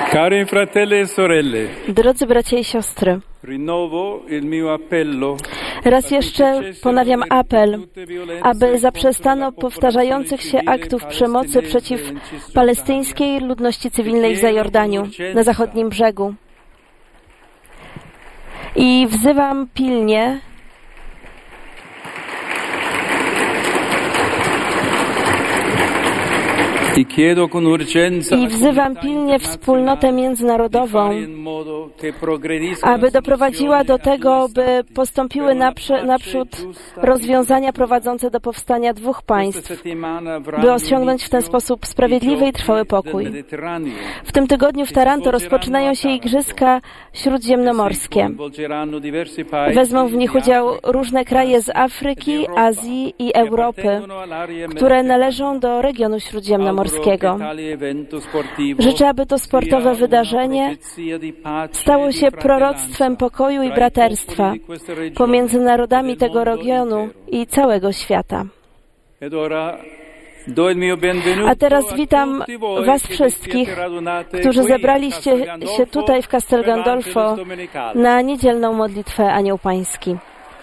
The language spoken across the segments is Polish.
Cari fratelli e sorelle, Drodzy bracia i siostry, rinnovo il mio appello. raz jeszcze ponawiam apel, aby zaprzestano powtarzających się aktów przemocy przeciw palestyńskiej ludności cywilnej w Zajordaniu, na zachodnim brzegu. I wzywam pilnie wspólnotę międzynarodową, aby doprowadziła do tego, by postąpiły naprzód rozwiązania prowadzące do powstania dwóch państw, by osiągnąć w ten sposób sprawiedliwy i trwały pokój. W tym tygodniu w Taranto rozpoczynają się Igrzyska Śródziemnomorskie. Wezmą w nich udział różne kraje z Afryki, Azji i Europy, które należą do regionu śródziemnomorskiego. Życzę, aby to sportowe wydarzenie stało się proroctwem pokoju i braterstwa pomiędzy narodami tego regionu i całego świata. A teraz witam Was wszystkich, którzy zebraliście się tutaj w Castel Gandolfo na niedzielną modlitwę Anioł Pański.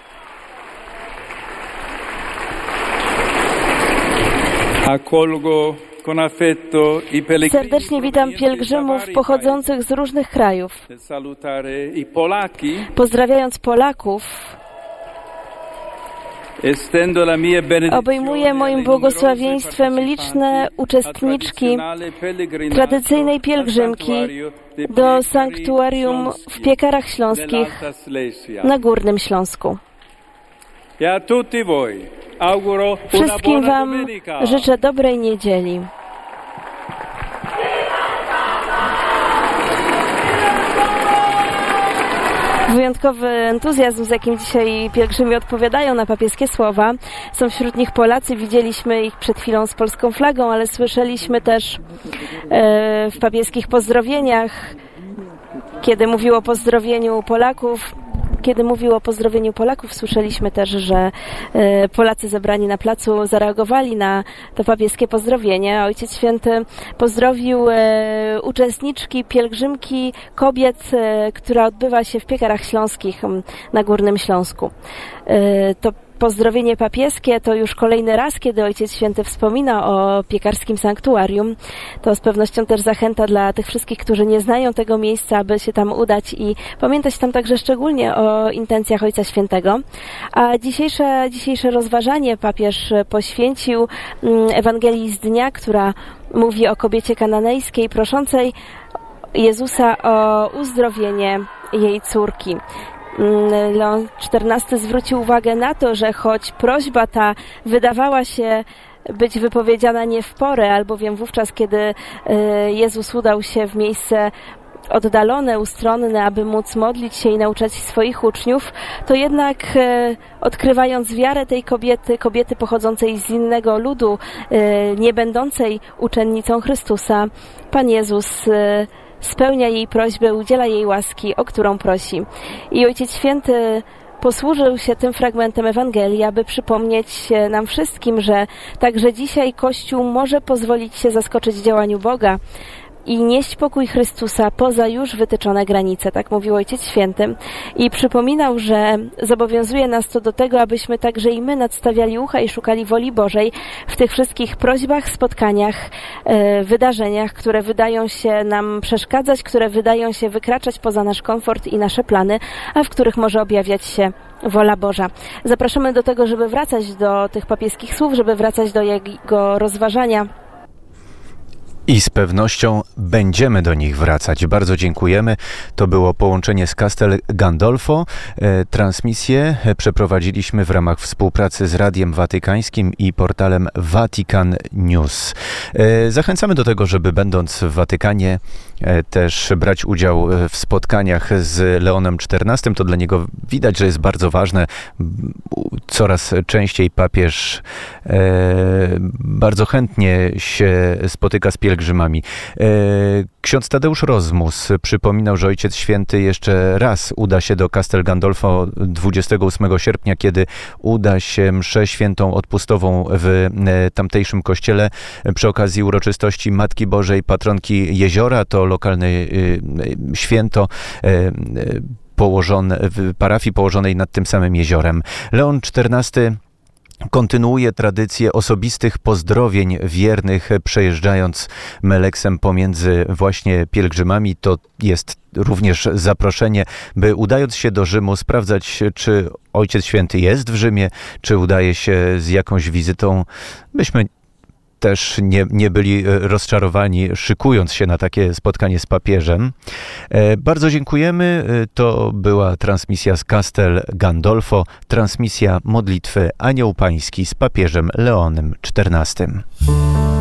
Serdecznie witam pielgrzymów pochodzących z różnych krajów. Pozdrawiając Polaków, obejmuję moim błogosławieństwem liczne uczestniczki tradycyjnej pielgrzymki do sanktuarium w Piekarach Śląskich na Górnym Śląsku. Wszystkim Wam życzę dobrej niedzieli. Wyjątkowy entuzjazm, z jakim dzisiaj pielgrzymi odpowiadają na papieskie słowa. Są wśród nich Polacy, widzieliśmy ich przed chwilą z polską flagą, ale słyszeliśmy też w papieskich pozdrowieniach, kiedy mówił o pozdrowieniu Polaków, słyszeliśmy też, że Polacy zebrani na placu zareagowali na to papieskie pozdrowienie. Ojciec Święty pozdrowił uczestniczki pielgrzymki kobiet, która odbywa się w Piekarach Śląskich na Górnym Śląsku. To pozdrowienie papieskie to już kolejny raz, kiedy Ojciec Święty wspomina o piekarskim sanktuarium. To z pewnością też zachęta dla tych wszystkich, którzy nie znają tego miejsca, aby się tam udać i pamiętać tam także szczególnie o intencjach Ojca Świętego. A dzisiejsze rozważanie papież poświęcił Ewangelii z dnia, która mówi o kobiecie kananejskiej proszącej Jezusa o uzdrowienie jej córki. Leon XIV zwrócił uwagę na to, że choć prośba ta wydawała się być wypowiedziana nie w porę, albowiem wówczas, kiedy Jezus udał się w miejsce oddalone, ustronne, aby móc modlić się i nauczać swoich uczniów, to jednak odkrywając wiarę tej kobiety pochodzącej z innego ludu, nie będącej uczennicą Chrystusa, Pan Jezus spełnia jej prośbę, udziela jej łaski, o którą prosi. I Ojciec Święty posłużył się tym fragmentem Ewangelii, aby przypomnieć nam wszystkim, że także dzisiaj Kościół może pozwolić się zaskoczyć działaniu Boga i nieść pokój Chrystusa poza już wytyczone granice, tak mówił Ojciec Święty. I przypominał, że zobowiązuje nas to do tego, abyśmy także i my nadstawiali ucha i szukali woli Bożej w tych wszystkich prośbach, spotkaniach, wydarzeniach, które wydają się nam przeszkadzać, które wydają się wykraczać poza nasz komfort i nasze plany, a w których może objawiać się wola Boża. Zapraszamy do tego, żeby wracać do tych papieskich słów, żeby wracać do jego rozważania. I z pewnością będziemy do nich wracać. Bardzo dziękujemy. To było połączenie z Castel Gandolfo. Transmisję przeprowadziliśmy w ramach współpracy z Radiem Watykańskim i portalem Vatican News. Zachęcamy do tego, żeby będąc w Watykanie też brać udział w spotkaniach z Leonem XIV. To dla niego widać, że jest bardzo ważne. Coraz częściej papież bardzo chętnie się spotyka z pielgrzymami pielgrzymami. Ksiądz Tadeusz Rozmus przypominał, że Ojciec Święty jeszcze raz uda się do Castel Gandolfo 28 sierpnia, kiedy uda się mszę świętą odpustową w tamtejszym kościele przy okazji uroczystości Matki Bożej, patronki jeziora. To lokalne święto w parafii położonej nad tym samym jeziorem. Leon XIV kontynuuje tradycję osobistych pozdrowień wiernych, przejeżdżając Meleksem pomiędzy właśnie pielgrzymami. To jest również zaproszenie, by udając się do Rzymu sprawdzać, czy Ojciec Święty jest w Rzymie, czy udaje się z jakąś wizytą, byśmy też nie byli rozczarowani, szykując się na takie spotkanie z papieżem. Bardzo dziękujemy. To była transmisja z Castel Gandolfo, transmisja modlitwy Anioł Pański z papieżem Leonem XIV.